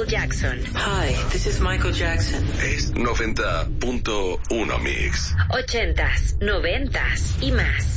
Jackson. Hi, this is Michael Jackson. Es 90.1 Mix. 80s, 90s y más.